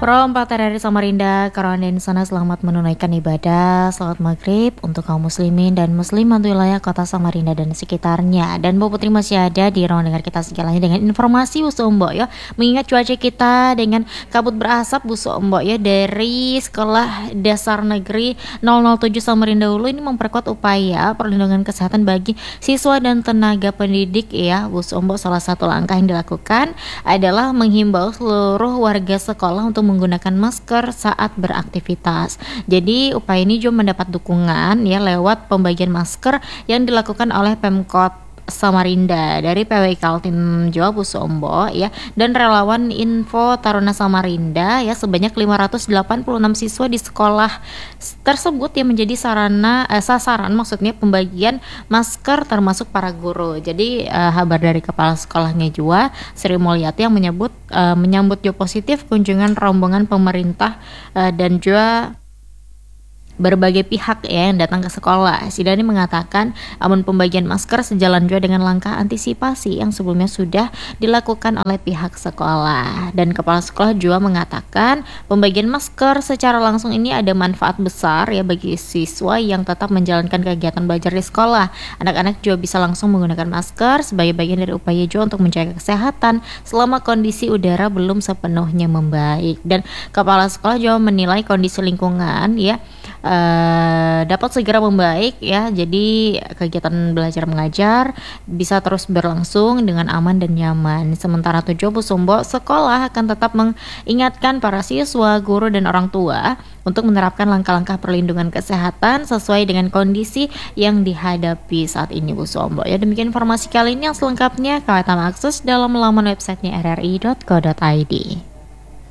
Pro 4 RRI Samarinda, Karawan di sana selamat menunaikan ibadah salat maghrib untuk kaum muslimin dan muslimat wilayah kota Samarinda dan sekitarnya. Dan Bu Putri masih ada di ruang dengar kita segalanya dengan informasi Buso Mbok ya. Mengingat cuaca kita dengan kabut berasap Buso Mbok ya dari Sekolah Dasar Negeri 007 Samarinda Hulu ini memperkuat upaya perlindungan kesehatan bagi siswa dan tenaga pendidik ya. Buso Mbok, salah satu langkah yang dilakukan adalah menghimbau seluruh warga sekolah untuk menggunakan masker saat beraktivitas. Jadi upaya ini juga mendapat dukungan ya lewat pembagian masker yang dilakukan oleh Pemkot Samarinda dari PWI Kaltim Jawa Buso Mbok ya dan relawan Info Taruna Samarinda ya sebanyak 586 siswa di sekolah tersebut yang menjadi sasaran maksudnya pembagian masker termasuk para guru. Jadi kabar dari kepala sekolahnya juga Sri Mulyati yang menyambut juga positif kunjungan rombongan pemerintah dan juga berbagai pihak ya yang datang ke sekolah. Sidani mengatakan amun pembagian masker sejalan juga dengan langkah antisipasi yang sebelumnya sudah dilakukan oleh pihak sekolah. Dan kepala sekolah juga mengatakan pembagian masker secara langsung ini ada manfaat besar ya bagi siswa yang tetap menjalankan kegiatan belajar di sekolah. Anak-anak juga bisa langsung menggunakan masker sebagai bagian dari upaya juga untuk menjaga kesehatan selama kondisi udara belum sepenuhnya membaik. Dan kepala sekolah juga menilai kondisi lingkungan ya dapat segera membaik ya, jadi kegiatan belajar mengajar bisa terus berlangsung dengan aman dan nyaman. Sementara tujuh Buso Mbok, sekolah akan tetap mengingatkan para siswa, guru dan orang tua untuk menerapkan langkah-langkah perlindungan kesehatan sesuai dengan kondisi yang dihadapi saat ini Buso Mbok ya. Demikian informasi kali ini, yang selengkapnya kalian akses dalam laman websitenya rri.co.id.